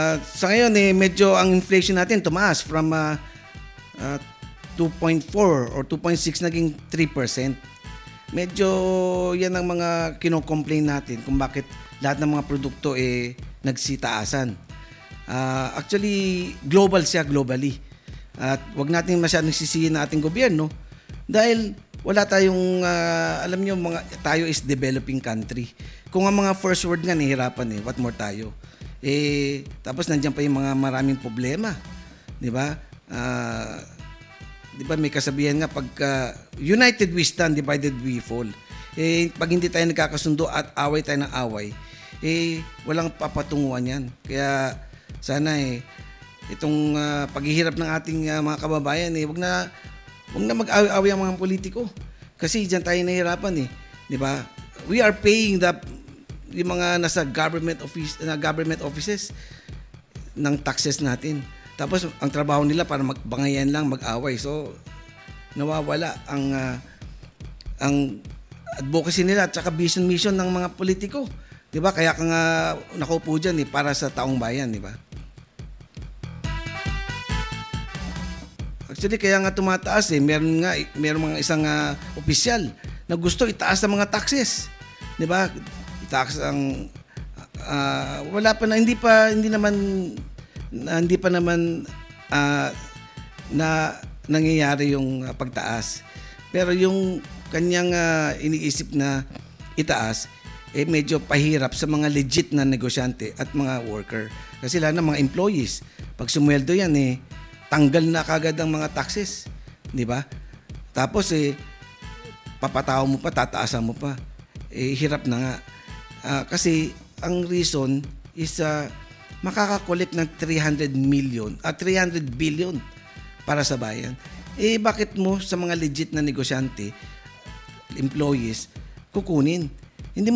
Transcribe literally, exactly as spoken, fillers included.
Uh, sa ngayon, eh, medyo ang inflation natin tumaas from uh, uh, two point four or two point six naging three percent. Medyo yan ang mga kino-complain natin kung bakit lahat ng mga produkto eh nagsitaasan. Uh, actually, global siya globally. At wag natin masyadong sisihin ng ating gobyerno dahil wala tayong, uh, alam nyo, mga, tayo is developing country. Kung ang mga first world nga nahihirapan eh, what more tayo? Eh, tapos nandiyan pa yung mga maraming problema. Di ba? Uh, di ba may kasabihan nga, pagka united we stand, divided we fall. Eh, pag hindi tayo nagkakasundo at away tayo ng away, eh, walang papatunguhan yan. Kaya, sana eh, itong uh, paghihirap ng ating uh, mga kababayan, eh, wag na, wag na mag-away-away ang mga politiko. Kasi diyan tayo nahihirapan eh. Di ba? We are paying the yung mga nasa government office na government offices ng taxes natin. Tapos ang trabaho nila para magbangayan lang, mag-away. So nawawala ang uh, ang advocacy nila at saka vision mission ng mga politiko. 'Di ba? Kaya ka nga nakaupo diyan eh para sa taong bayan, 'di ba? Actually kaya nga tumataas eh. Meron nga meron mga isang uh, opisyal na gusto itaas ang mga taxes. 'Di ba? Tax ang uh, wala pa na hindi pa hindi naman uh, hindi pa naman uh, na nangyayari yung uh, pagtaas. Pero yung kanyang uh, iniisip na itaas eh medyo pahirap sa mga legit na negosyante at mga worker. Kasi lahat ng mga employees, pag sumweldo yan eh tanggal na kagad ang mga taxes, di ba? Tapos eh papataw mo pa, tataasan mo pa. Eh hirap na nga. Uh, kasi ang reason is uh, makakakolekt ng three hundred million at uh, three hundred billion para sa bayan. Eh bakit mo sa mga legit na negosyante, employees, kukunin?